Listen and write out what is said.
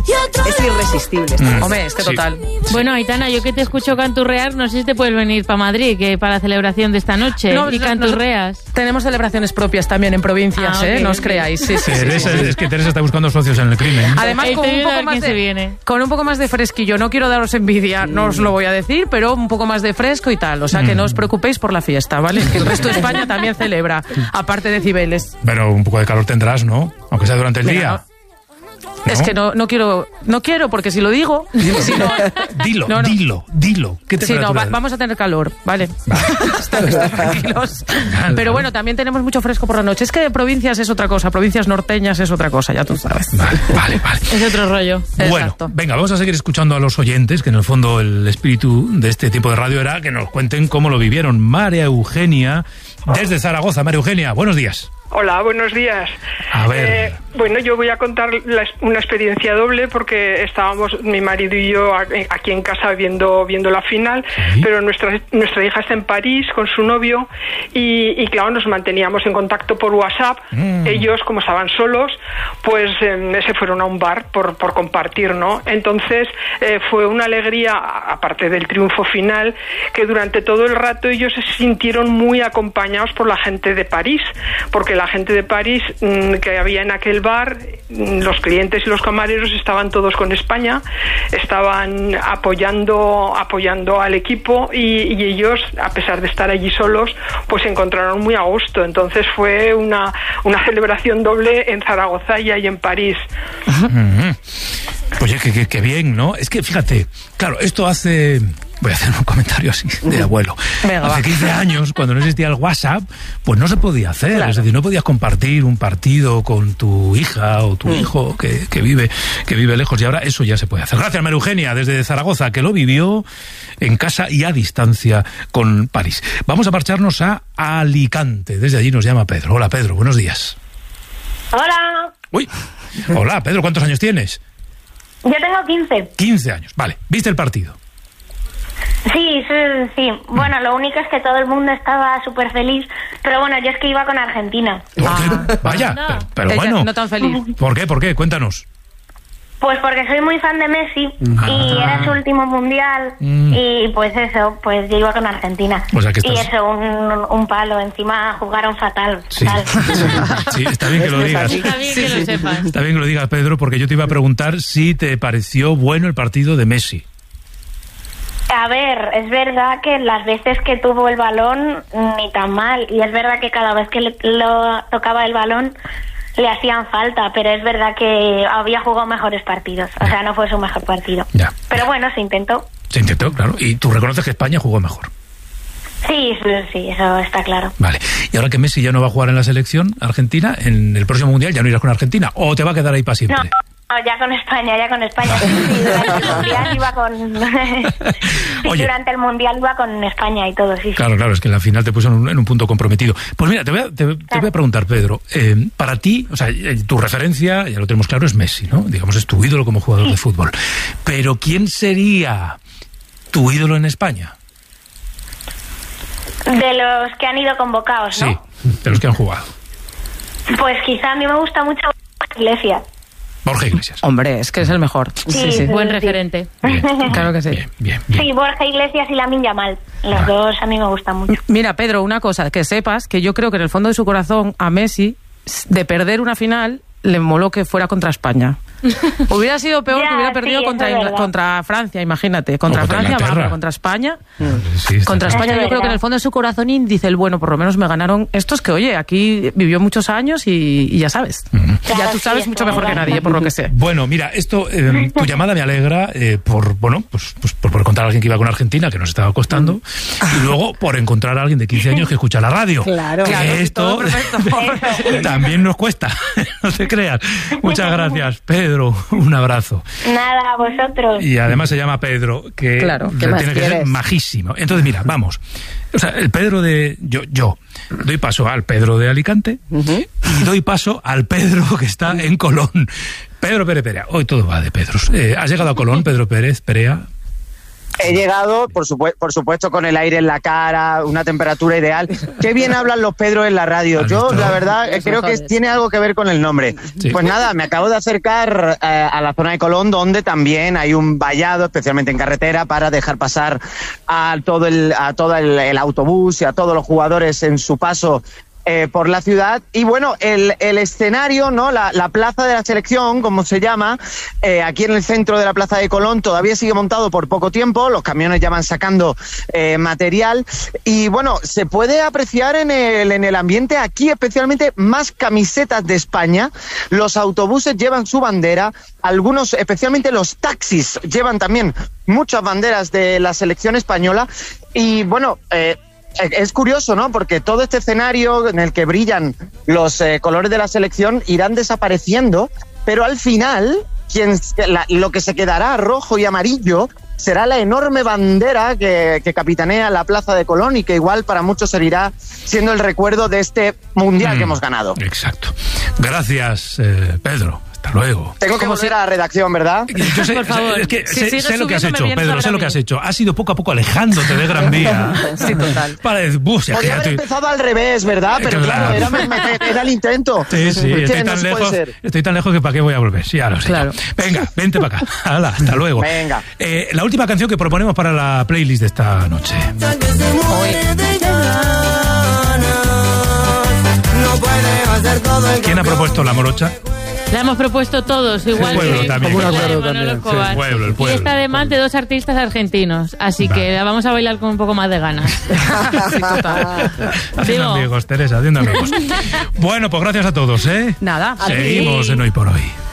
Es irresistible. Hombre, es que total. Bueno, Aitana, yo que te escucho canturrear, no sé si te puedes venir para Madrid, que para la celebración de esta noche. No, y canturreas. Tenemos celebraciones propias también en provincias, okay, no os creáis. Sí. Es que Teresa está buscando socios en el crimen. Además, con un poco más de fresquillo. No quiero daros envidia, no os lo voy a decir, pero un poco más de fresco y tal. O sea, que no os preocupéis por la fiesta, ¿vale? Que el resto de España también celebra, aparte de Cibeles. Pero un poco de calor tendrás, ¿no? Aunque sea durante el día. ¿No? Es que no quiero, porque si lo digo... Dilo. ¿Qué temperatura? Vamos a tener calor, ¿vale? Están tranquilos. Pero bueno, también tenemos mucho fresco por la noche. Es que de provincias es otra cosa, provincias norteñas es otra cosa, ya tú sabes. Vale. Es otro rollo. Bueno, exacto. Venga, vamos a seguir escuchando a los oyentes, que en el fondo el espíritu de este tipo de radio era que nos cuenten cómo lo vivieron. María Eugenia, desde Zaragoza. María Eugenia, buenos días. Hola, buenos días. A ver. Bueno, yo voy a contar una experiencia doble porque estábamos mi marido y yo aquí en casa viendo la final, ¿sí? Pero nuestra hija está en París con su novio y claro, nos manteníamos en contacto por WhatsApp. Ellos, como estaban solos, pues se fueron a un bar por compartir, ¿no? Entonces fue una alegría, aparte del triunfo final, que durante todo el rato ellos se sintieron muy acompañados por la gente de París, porque la gente de París que había en aquel bar, los clientes y los camareros estaban todos con España, estaban apoyando al equipo y ellos, a pesar de estar allí solos, pues se encontraron muy a gusto. Entonces fue una celebración doble en Zaragoza y ahí en París. Oye, qué bien, ¿no? Es que fíjate, claro, esto hace... Voy a hacer un comentario así de abuelo. Hace 15 años, cuando no existía el WhatsApp, pues no se podía hacer. Claro. Es decir, no podías compartir un partido con tu hija o tu hijo que vive lejos, y ahora eso ya se puede hacer. Gracias, María Eugenia, desde Zaragoza, que lo vivió en casa y a distancia con París. Vamos a marcharnos a Alicante. Desde allí nos llama Pedro. Hola, Pedro, buenos días. Hola. Uy, hola, Pedro, ¿cuántos años tienes? Yo tengo 15. 15 años, vale. ¿Viste el partido? Sí. Bueno, lo único es que todo el mundo estaba súper feliz, pero bueno, yo es que iba con Argentina. Vaya, no. pero bueno. No tan feliz. ¿Por qué? Cuéntanos. Pues porque soy muy fan de Messi y era su último mundial y pues eso, pues yo iba con Argentina. O sea que estás... Y eso, un palo, encima jugaron fatal. Sí, está bien que lo digas. Está bien que lo sepas. Está bien que lo digas, Pedro, porque yo te iba a preguntar si te pareció bueno el partido de Messi. A ver, es verdad que las veces que tuvo el balón, ni tan mal. Y es verdad que cada vez que lo tocaba el balón, le hacían falta. Pero es verdad que había jugado mejores partidos. O sea, no fue su mejor partido. Pero bueno, se intentó. Se intentó, claro. ¿Y tú reconoces que España jugó mejor? Sí, eso está claro. Vale. Y ahora que Messi ya no va a jugar en la selección argentina, en el próximo Mundial ya no irás con Argentina. ¿O te va a quedar ahí para siempre? No, ya con España. Sí, durante el Mundial iba con... Oye, durante el Mundial iba con España y todo, sí. Claro, es que en la final te puso en un punto comprometido. Pues mira, te voy a preguntar, Pedro, para ti, o sea, tu referencia, ya lo tenemos claro, es Messi, ¿no? Digamos, es tu ídolo como jugador de fútbol. Pero ¿quién sería tu ídolo en España? De los que han ido convocados, ¿no? Sí, de los que han jugado. Pues quizá a mí me gusta mucho Iglesias. Borja Iglesias. Hombre, es que es el mejor. Sí. Buen referente. Bien. Claro que sí. Bien. Sí, Borja Iglesias y Lamine Yamal. Los dos a mí me gustan mucho. Mira, Pedro, una cosa, que sepas que yo creo que en el fondo de su corazón a Messi, de perder una final, le moló que fuera contra España. Hubiera sido peor que hubiera perdido contra Francia, imagínate. Contra Francia, pero contra España. Contra España, yo creo que en el fondo de su corazón dice el bueno, por lo menos me ganaron estos que, oye, aquí vivió muchos años y ya sabes. Claro, ya tú sabes mucho mejor que nadie, por lo que sé. Bueno, mira, esto, tu llamada me alegra por encontrar a alguien que iba con Argentina, que nos estaba costando, y luego por encontrar a alguien de 15 años que escucha la radio. Claro, esto también nos cuesta, no te creas. Muchas gracias, Pedro, un abrazo. Nada, a vosotros. Y además se llama Pedro, que tiene que ser majísimo. Entonces, mira, vamos. O sea, el Pedro de... Yo doy paso al Pedro de Alicante y doy paso al Pedro que está en Colón. Pedro Pérez Perea. Hoy todo va de Pedros. ¿Has llegado a Colón, Pedro Pérez Perea? He llegado, por supuesto, con el aire en la cara, una temperatura ideal. Qué bien hablan los Pedros en la radio. Yo, la verdad, creo que tiene algo que ver con el nombre. Sí. Pues nada, me acabo de acercar a la zona de Colón, donde también hay un vallado, especialmente en carretera, para dejar pasar a todo el autobús y a todos los jugadores en su paso por la ciudad. Y bueno, el escenario, ¿no? La plaza de la selección, como se llama, aquí en el centro de la plaza de Colón, todavía sigue montado por poco tiempo. Los camiones ya van sacando material. Y bueno, se puede apreciar en el ambiente aquí, especialmente, más camisetas de España. Los autobuses llevan su bandera. Algunos, especialmente los taxis, llevan también muchas banderas de la selección española. Y bueno, es curioso, ¿no? Porque todo este escenario en el que brillan los colores de la selección irán desapareciendo, pero al final lo que se quedará rojo y amarillo será la enorme bandera que capitanea la Plaza de Colón y que igual para muchos seguirá siendo el recuerdo de este mundial que hemos ganado. Exacto. Gracias, Pedro. Hasta luego. Tengo que volver a la redacción, ¿verdad? Yo sé, por favor. Es que sé lo que has hecho, Pedro, sé lo que has hecho. Has ido poco a poco alejándote de Gran Vía. Sí, total. Podría haber empezado al revés, ¿verdad? Pero claro, era el intento. Sí, estoy tan lejos que para qué voy a volver. Sí, ya lo sé. Claro. Venga, vente para acá. Hala, hasta luego. Venga. La última canción que proponemos para la playlist de esta noche. ¿Quién ha propuesto La Morocha? La hemos propuesto todos, igual que Manolo Escobar. El pueblo. Y está además de dos artistas argentinos, así que la vamos a bailar con un poco más de ganas. Sí, total. Haciendo amigos, Teresa, haciendo amigos. Bueno, pues gracias a todos, ¿eh? Nada. Seguimos en Hoy por Hoy.